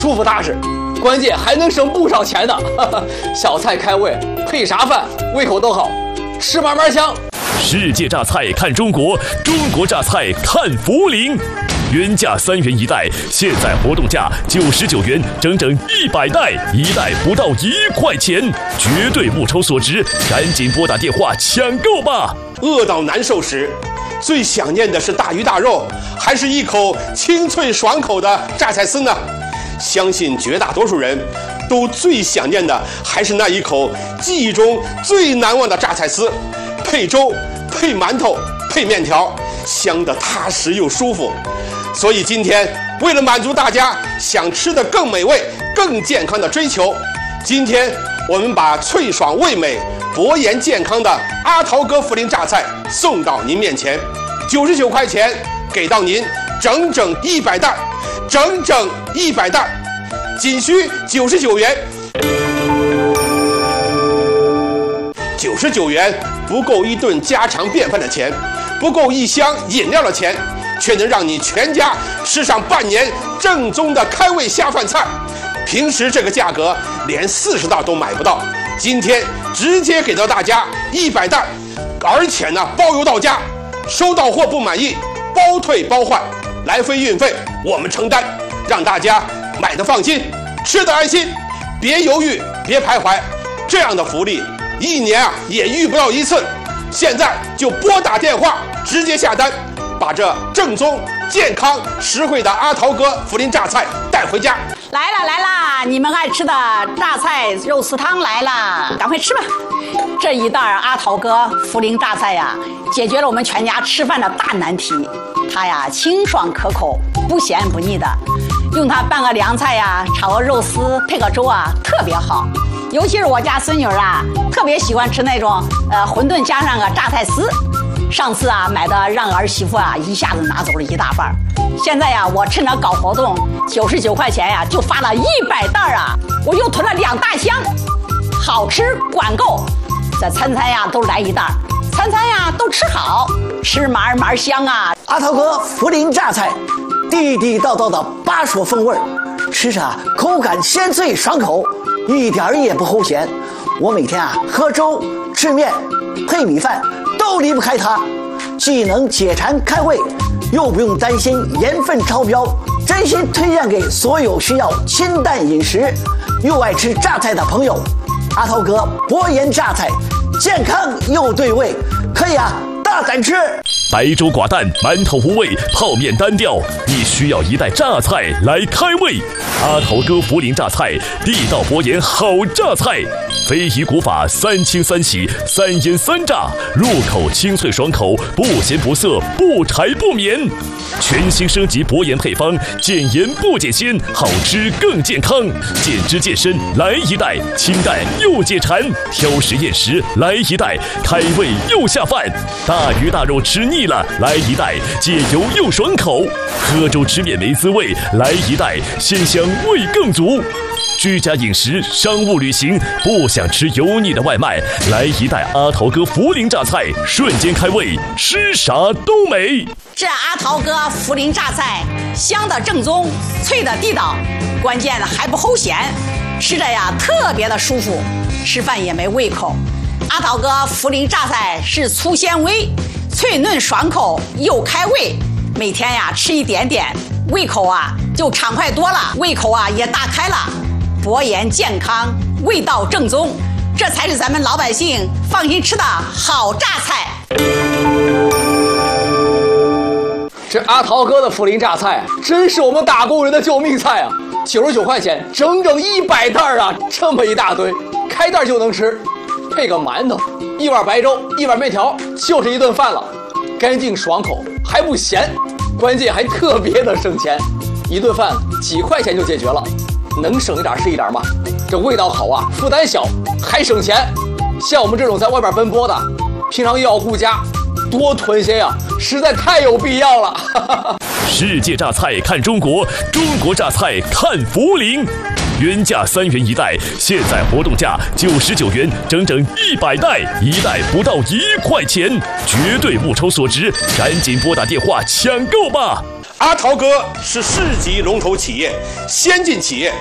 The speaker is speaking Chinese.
舒服踏实，关键还能省不少钱呢。小菜开胃，配啥饭胃口都好，吃慢慢香。 世界榨菜看中国，中国榨菜看涪陵。原价3元一袋，现在活动价99元，整整100袋，一袋不到1块钱，绝对物超所值，赶紧拨打电话抢购吧！ 饿到难受时，最想念的是大鱼大肉，还是一口清脆爽口的榨菜丝呢？相信绝大多数人都最想念的还是那一口记忆中最难忘的榨菜丝，配粥、配馒头、配面条，香得踏实又舒服。所以今天为了满足大家想吃的更美味、更健康的追求，今天我们把脆爽味美、博颜健康的阿桃哥涪陵榨菜送到您面前，99块钱给到您整整100袋，整整100袋，仅需99元。99元不够一顿家常便饭的钱，不够一箱饮料的钱，却能让你全家吃上半年正宗的开胃下饭菜。平时这个价格连40袋都买不到，今天直接给到大家100袋，而且呢包邮到家，收到货不满意包退包换，来回运费我们承担，让大家买得放心，吃得安心，别犹豫，别徘徊。这样的福利一年也遇不到一次，现在就拨打电话直接下单，把这正宗、健康、实惠的阿桃哥涪陵榨菜带回家。 来啦，你们爱吃的榨菜肉丝汤来了，赶快吃吧！这一袋阿桃哥涪陵榨菜呀，解决了我们全家吃饭的大难题。它呀清爽可口，不咸不腻的，用它拌个凉菜呀，炒个肉丝，配个粥啊，特别好。尤其是我家孙女啊，特别喜欢吃那种馄饨加上个榨菜丝。上次啊买的让儿媳妇啊一下子拿走了1大半，现在呀我趁着搞活动，99块钱呀就发了100袋啊，我又囤了2大箱，好吃管够，这餐餐呀都来1袋，餐餐呀都吃好，吃嘛香啊！ 阿桃哥涪陵榨菜，地地道道的巴蜀风味，吃着口感鲜脆爽口，一点也不齁咸。我每天啊喝粥、吃面、配米饭都离不开它，既能解馋开胃，又不用担心盐分超标，真心推荐给所有需要清淡饮食又爱吃榨菜的朋友。阿桃哥博颜榨菜，健康又对味，可以啊大胆吃。 白粥寡淡，馒头无味，泡面单调，你需要一袋榨菜来开胃。阿桃哥涪陵榨菜，地道博颜好榨菜，非遗古法3清3洗3腌3炸，入口清脆爽口，不咸不涩，不柴不绵。全新升级博颜配方，减盐不减鲜，好吃更健康。减脂健身来1袋，清淡又解馋；挑食厌食来1袋，开胃又下饭。大鱼大肉吃腻了，来1袋，解油又爽口；喝粥吃面没滋味，来1袋，鲜香味更足。居家饮食、商务旅行，不想吃油腻的外卖，来1袋阿桃哥涪陵榨菜，瞬间开胃，吃啥都美。 这阿桃哥涪陵榨菜，香的正宗，脆的地道，关键还不齁咸，吃着呀特别的舒服，吃饭也没胃口。阿桃哥涪陵榨菜是粗纤维，脆嫩爽口又开胃，每天呀吃一点点，胃口啊就畅快多了，胃口啊也大开了。博颜健康，味道正宗，这才是咱们老百姓放心吃的好榨菜。 这阿桃哥的涪陵榨菜真是我们打工人的救命菜啊！99块钱，整整100袋啊，这么一大堆，开袋就能吃，配个馒头，一碗白粥，一碗面条，就是一顿饭了，干净爽口，还不咸，关键还特别的省钱，一顿饭几块钱就解决了。能省一点是一点嘛，这味道好啊，负担小，还省钱。像我们这种在外边奔波的，平常又要顾家，多囤些呀，实在太有必要了。 世界榨菜看中国，中国榨菜看涪陵。原价3元一袋，现在活动价99元，整整100袋，一袋不到1块钱，绝对物超所值，赶紧拨打电话抢购吧！ 阿桃哥是市级龙头企业、先进企业，